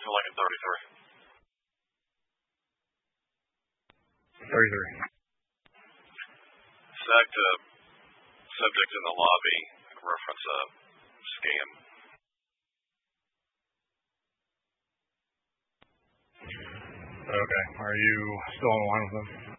Lincoln 33. 33. SAC subject in the lobby, reference a scam. Okay. Are you still on the line with them?